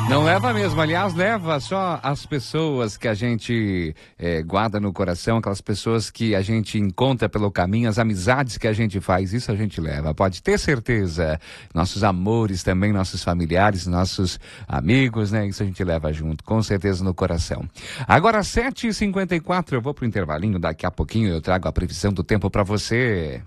Não leva mesmo, aliás, leva só as pessoas que a gente guarda no coração, aquelas pessoas que a gente encontra pelo caminho, as amizades que a gente faz, isso a gente leva, pode ter certeza. Nossos amores também, nossos familiares, nossos amigos, né? Isso a gente leva junto, com certeza no coração. Agora 7h54, eu vou pro intervalinho, daqui a pouquinho eu trago a previsão do tempo para você.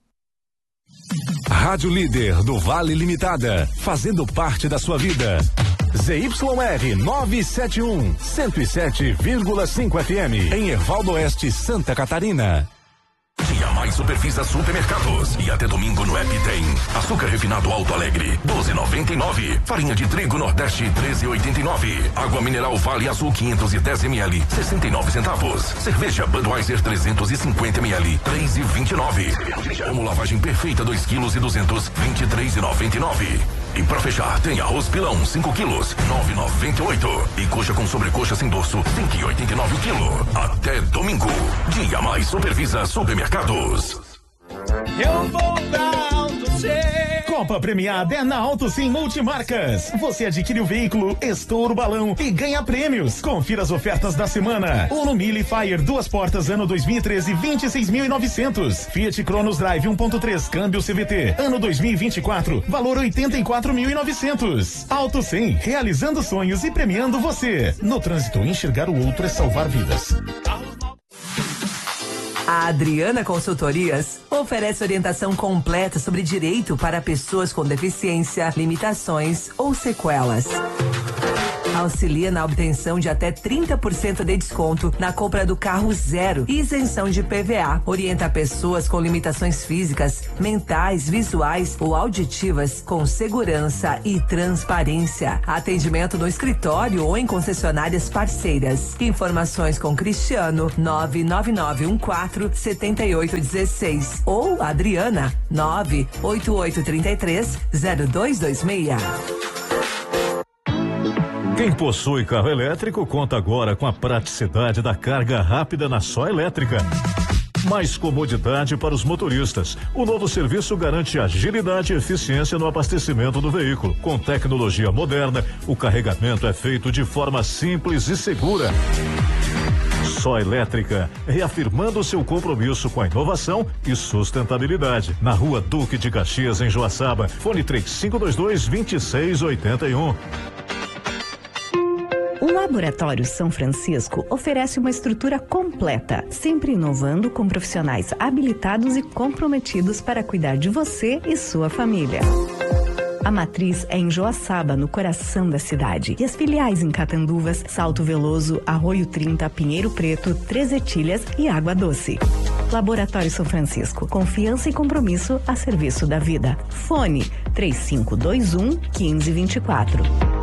Rádio Líder do Vale Limitada, fazendo parte da sua vida. ZYR 971, 107,5 FM, em Ervaldo Oeste, Santa Catarina. Dia Mais Supervisa Supermercados. E até domingo no app tem açúcar refinado Alto Alegre, 12,99. Farinha de trigo Nordeste, 13,89. Água mineral Vale Azul 510 ml, 69 centavos. Cerveja Budweiser 350 ml, 3,29. Como lavagem perfeita 2 kg e 200, 23,99. E pra fechar, tem arroz pilão 5 quilos, 9,98. E coxa com sobrecoxa sem dorso, 5,89 o quilo. Até domingo. Dia Mais Supervisa Supermercados. Eu vou pra Auto Sim. Copa premiada é na Auto Sim Multimarcas. Você adquire o veículo, estoura o balão e ganha prêmios. Confira as ofertas da semana. Uno Mille Fire 2 portas ano 2013, 26.900. Fiat Cronos Drive 1.3 câmbio CVT ano 2024, valor 84.900. Auto Sim, realizando sonhos e premiando você. No trânsito, enxergar o outro é salvar vidas. A Adriana Consultorias oferece orientação completa sobre direito para pessoas com deficiência, limitações ou sequelas. Auxilia na obtenção de até 30% de desconto na compra do carro zero e isenção de PVA. Orienta pessoas com limitações físicas, mentais, visuais ou auditivas com segurança e transparência. Atendimento no escritório ou em concessionárias parceiras. Informações com Cristiano 999147816 ou Adriana 988330226. Quem possui carro elétrico conta agora com a praticidade da carga rápida na Só Elétrica. Mais comodidade para os motoristas. O novo serviço garante agilidade e eficiência no abastecimento do veículo. Com tecnologia moderna, o carregamento é feito de forma simples e segura. Só Elétrica, reafirmando seu compromisso com a inovação e sustentabilidade. Na Rua Duque de Caxias, em Joaçaba. Fone 3522-2681. O Laboratório São Francisco oferece uma estrutura completa, sempre inovando com profissionais habilitados e comprometidos para cuidar de você e sua família. A matriz é em Joaçaba, no coração da cidade. E as filiais em Catanduvas, Salto Veloso, Arroio 30, Pinheiro Preto, Três Etilhas e Água Doce. Laboratório São Francisco. Confiança e compromisso a serviço da vida. Fone 3521-1524.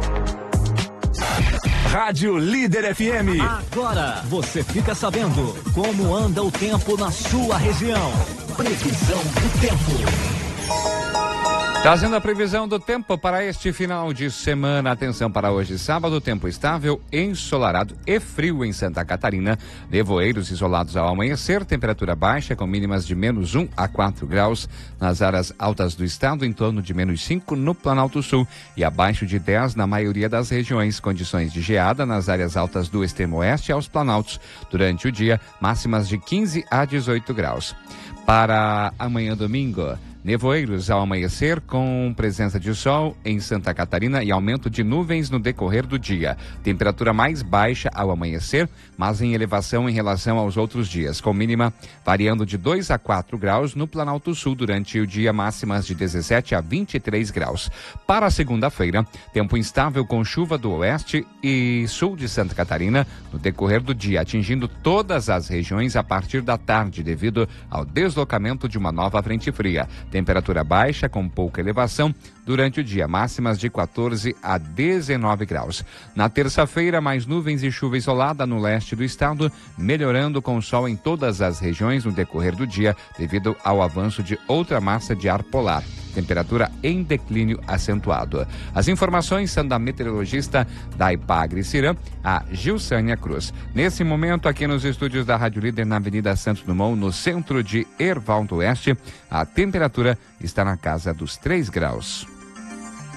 Rádio Líder FM. Agora você fica sabendo como anda o tempo na sua região. Previsão do tempo. Trazendo a previsão do tempo para este final de semana. Atenção para hoje, sábado, tempo estável, ensolarado e frio em Santa Catarina. Nevoeiros isolados ao amanhecer, temperatura baixa com mínimas de -1 a 4 graus nas áreas altas do estado, em torno de -5 no Planalto Sul e abaixo de 10 na maioria das regiões. Condições de geada nas áreas altas do extremo oeste aos planaltos. Durante o dia, máximas de 15 a 18 graus. Para amanhã, domingo, nevoeiros ao amanhecer com presença de sol em Santa Catarina e aumento de nuvens no decorrer do dia. Temperatura mais baixa ao amanhecer, mas em elevação em relação aos outros dias, com mínima variando de 2 a 4 graus no Planalto Sul durante o dia, máximas de 17 a 23 graus. Para segunda-feira, tempo instável com chuva do oeste e sul de Santa Catarina no decorrer do dia, atingindo todas as regiões a partir da tarde devido ao deslocamento de uma nova frente fria. Temperatura baixa com pouca elevação durante o dia, máximas de 14 a 19 graus. Na terça-feira, mais nuvens e chuva isolada no leste do estado, melhorando com sol em todas as regiões no decorrer do dia, devido ao avanço de outra massa de ar polar. Temperatura em declínio acentuado. As informações são da meteorologista da Ipagre-Cirã, a Gilsânia Cruz. Nesse momento, aqui nos estúdios da Rádio Líder, na Avenida Santos Dumont, no centro de Ervaldo Oeste, a temperatura está na casa dos 3 graus.